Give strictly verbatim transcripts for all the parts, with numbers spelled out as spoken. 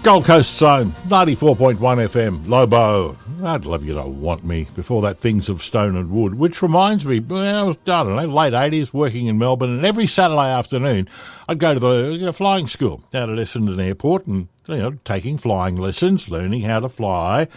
Gold Coast Zone, ninety-four point one F M, Lobo. I'd love you to want me before that Things of Stone and Wood, which reminds me, well, I was, I don't know, late eighties, working in Melbourne, and every Saturday afternoon I'd go to the you know, flying school out at Essendon Airport and, you know, taking flying lessons, learning how to fly.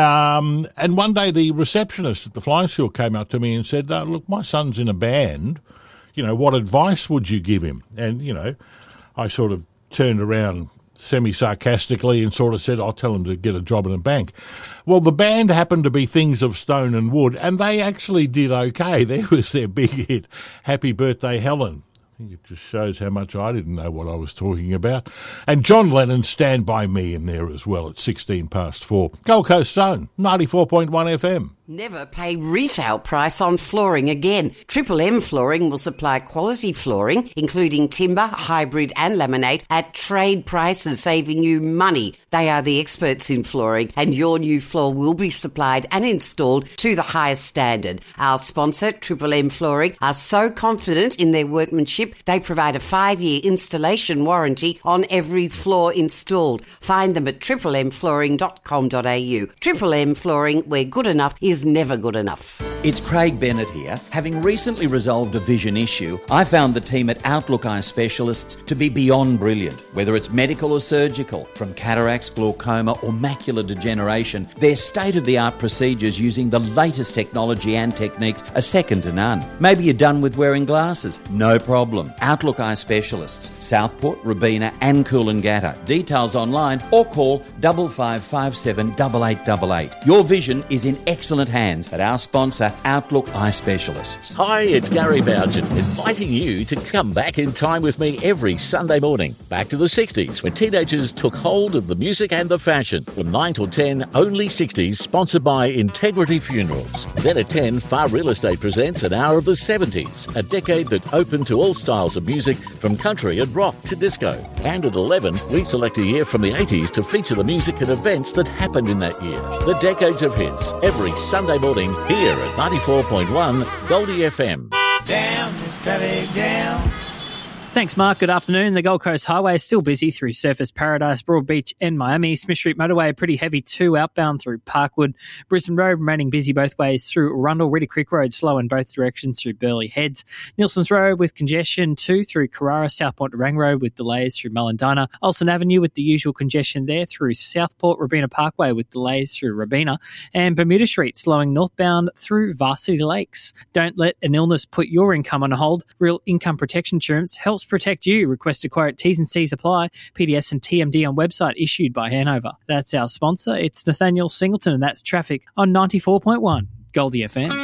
Um, and one day the receptionist at the flying school came up to me and said, oh, look, my son's in a band. You know, what advice would you give him? And, you know, I sort of turned around semi-sarcastically and sort of said, I'll tell him to get a job in a bank. Well, the band happened to be Things of Stone and Wood, and they actually did okay. There was their big hit, Happy Birthday, Helen. I think it just shows how much I didn't know what I was talking about. And John Lennon, Stand By Me in there as well at sixteen past four. Gold Coast Zone, ninety-four point one F M. Never pay retail price on flooring again. Triple M Flooring will supply quality flooring, including timber, hybrid and laminate, at trade prices, saving you money. They are the experts in flooring, and your new floor will be supplied and installed to the highest standard. Our sponsor, Triple M Flooring, are so confident in their workmanship, they provide a five-year installation warranty on every floor installed. Find them at triple m flooring dot com dot a u. Triple M Flooring, where good enough is never good enough. It's Craig Bennett here. Having recently resolved a vision issue, I found the team at Outlook Eye Specialists to be beyond brilliant. Whether it's medical or surgical, from cataracts, glaucoma or macular degeneration, their state-of-the-art procedures using the latest technology and techniques are second to none. Maybe you're done with wearing glasses. No problem. Outlook Eye Specialists, Southport, Robina and Coolangatta. Details online or call five five five seven eight eight eight eight. Your vision is in excellent hands at our sponsor, Outlook Eye Specialists. Hi, it's Gary Bougen, inviting you to come back in time with me every Sunday morning. Back to the sixties, when teenagers took hold of the music and the fashion. From nine till ten, Only sixties, sponsored by Integrity Funerals. Then at ten, Far Real Estate presents An Hour of the seventies, a decade that opened to all styles of music, from country and rock to disco. And at eleven, we select a year from the eighties to feature the music and events that happened in that year. The Decades of Hits, every Sunday morning here at ninety-four point one Goldie F M. Down, steady down. Thanks, Mark. Good afternoon. The Gold Coast Highway is still busy through Surfers Paradise, Broadbeach and Miami. Smith Street Motorway pretty heavy too, outbound through Parkwood. Brisbane Road remaining busy both ways through Arundel. Rita Creek Road slow in both directions through Burleigh Heads. Nielsen's Road with congestion too through Carrara. Southport to Rang Road with delays through Mullendina. Olsen Avenue with the usual congestion there through Southport. Robina Parkway with delays through Robina. And Bermuda Street slowing northbound through Varsity Lakes. Don't let an illness put your income on hold. Real Income Protection Insurance helps protect you. Request a quote. T's and C's apply. P D S and T M D on website issued by Hanover. That's our sponsor. It's Nathaniel Singleton, and that's traffic on ninety-four point one Goldie F M.